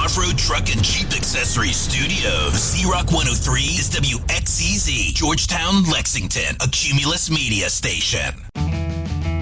off-road truck and Jeep accessories studio. Z-Rock 103 is WXCZ, Georgetown, Lexington, a Cumulus media station.